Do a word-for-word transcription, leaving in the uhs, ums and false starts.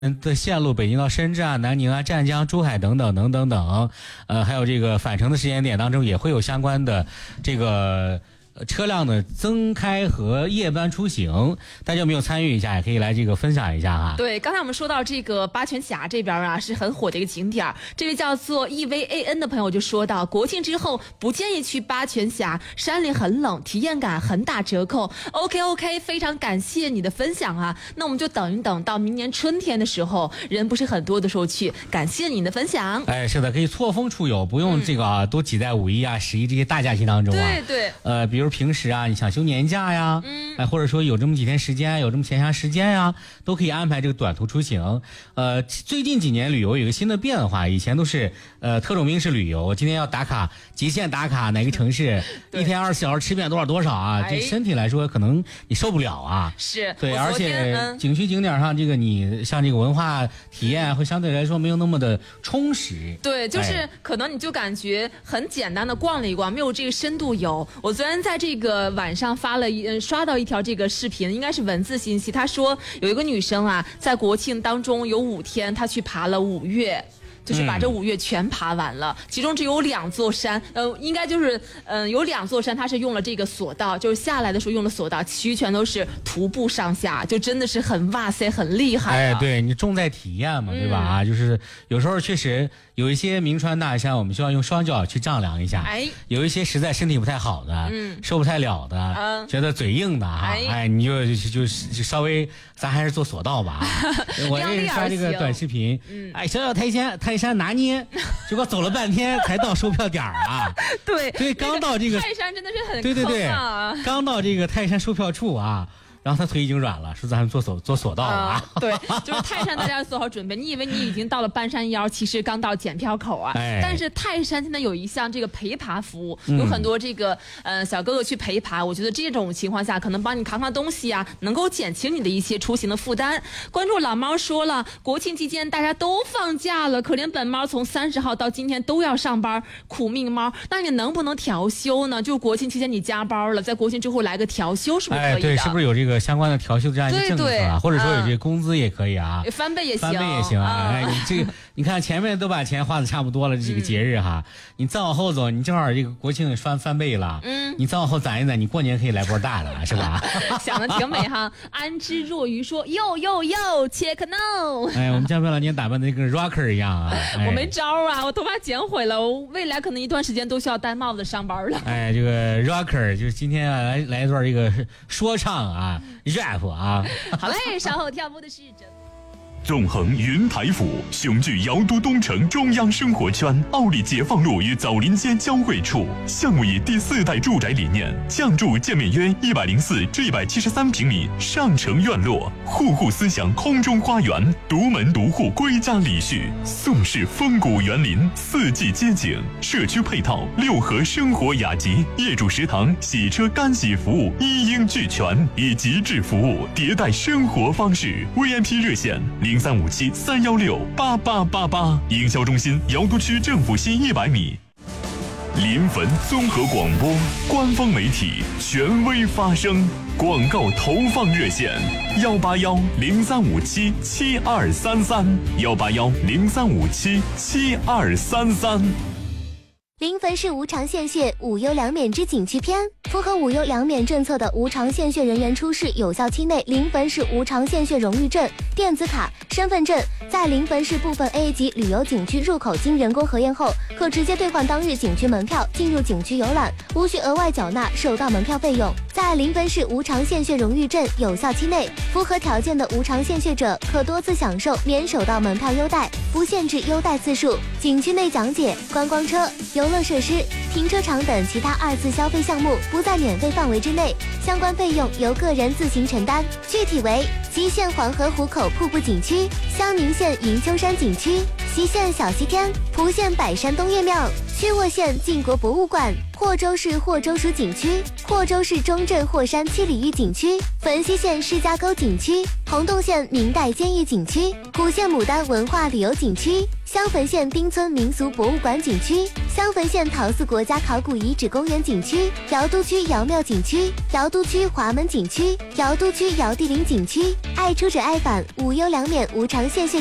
的线路，北京到深圳啊、南宁啊、湛江、珠海等等等等等，呃，还有这个返程的时间点当中也会有相关的这个车辆的增开和夜班出行，大家有没有参与一下？也可以来这个分享一下啊。 对，刚才我们说到这个八泉峡这边啊，是很火的一个景点。这位叫做 E V A N 的朋友就说到，国庆之后不建议去八泉峡，山里很冷，体验感很打折扣。OK OK， 非常感谢你的分享啊。那我们就等一等到明年春天的时候，人不是很多的时候去。感谢你的分享。 哎，是的，可以错峰出游，不用这个啊，嗯、都挤在五一啊、十一这些大假期当中啊。 对对。 呃，比如平时啊，你想休年假呀，嗯，哎，或者说有这么几天时间，有这么闲暇时间呀，都可以安排这个短途出行。呃，最近几年旅游有一个新的变化，以前都是呃特种兵式旅游，今天要打卡极限打卡哪个城市，一天二十四小时吃遍多少多少啊，这身体来说可能你受不了啊。 是， 对，而且、 嗯、 景区景点上这个你像这个文化体验会相对来说没有那么的充实。 对，就是可能你就感觉很简单的逛了一逛，没有这个深度游。我昨天在这个晚上发了一刷到一条这个视频，应该是文字信息。他说有一个女生啊，在国庆当中有五天，她去爬了五岳。就是把这五岳全爬完了，嗯、其中只有两座山，呃，应该就是嗯、呃，有两座山它是用了这个索道，就是下来的时候用了索道，其余全都是徒步上下，就真的是很哇塞，很厉害、啊。 哎，对你重在体验嘛，对吧？啊、嗯，就是有时候确实有一些名川大山，我们需要用双脚去丈量一下。哎，有一些实在身体不太好的，嗯，受不太了的，嗯，觉得嘴硬的哈、啊，哎, 哎，你就就就就稍微，咱还是做索道吧。我这刷这个短视频，嗯，哎，小小泰山泰山拿捏，结果走了半天才到售票点啊。 对对，刚到这个泰山真的是很、啊、 对对对，刚到这个泰山售票处啊。然后他腿已经软了，说咱们做索做索道了啊、 呃！对，就是泰山大家做好准备。你以为你已经到了半山腰，其实刚到检票口啊。哎、但是泰山现在有一项这个陪爬服务，有很多这个呃小哥哥去陪爬。我觉得这种情况下，可能帮你扛扛东西啊，能够减轻你的一些出行的负担。关注老猫说了，国庆期间大家都放假了，可怜本猫从三十号到今天都要上班，苦命猫。那你能不能调休呢？就国庆期间你加班了，在国庆之后来个调休，是不是可以的？ 哎，对，是不是有这个？相关的调休的这样一个政策啊， 对对或者说有这个工资也可以啊， 嗯、翻倍也行， 翻倍也行啊。哎，你这个你看前面都把钱花的差不多了，这几个节日哈，嗯、你再往后走，你正好这个国庆翻翻倍了，嗯，你再往后攒一攒，你过年可以来波大的，是吧？ 想的挺美哈。安之若愚说哟哟哟 check no。 哎，我们江漂老年打扮的跟 rocker 一样啊。 哎、我没招啊，我头发剪毁了，我未来可能一段时间都需要戴帽子上班了。 哎，这个 rocker 就是今天啊来来一段这个说唱啊。rap 啊， 好嘞，稍后跳步的是真。 纵横云台府，雄踞瑶都东城中央生活圈，奥利解放路与枣林街交汇处。项目以第四代住宅理念，降筑建面约一百零四至一百七十三平米上城院落，户户思想空中花园，独门独户归家礼序，宋式风骨园林，四季街景，社区配套六合生活雅集，业主食堂、洗车干洗服务一应俱全，以极致服务迭代生活方式。V I P 热线零三五七三幺六八八八八，营销中心瑶都区政府西一百米。临汾综合广播官方媒体，权威发声。广告投放热线：幺八幺零三五七七二三三，幺八幺零三五七七二三三。 临汾市无偿献血无忧两免之景区篇，符合无忧两免政策的无偿献血人员出示有效期内临汾市无偿献血荣誉证、电子卡、身份证，在临汾市部分 A 级旅游景区入口经人工核验后，可直接兑换当日景区门票进入景区游览，无需额外缴纳首道门票费用。在临汾市无偿献血荣誉证有效期内，符合条件的无偿献血者可多次享受免首道门票优待，不限制优待次数。景区内讲解、观光车、游乐设施、停车场等其他二次消费项目不在免费范围之内，相关费用由个人自行承担。具体为西县黄河湖口瀑布景区、襄宁县银丘山景区、西县小西天、蒲县百山东岳庙、曲沃县晋国博物馆、霍州市霍州属景区、霍州市中镇霍山七里峪景区、汾西县释迦沟景区、洪洞县明代监狱景区、古县牡丹文化旅游景区、襄汾县丁村民俗博物馆景区、 襄汾县桃寺国家考古遗址公园景区、瑶都区瑶庙景区、瑶都区华门景区、瑶都区瑶地陵景区。爱出者爱返，无忧两免无偿献血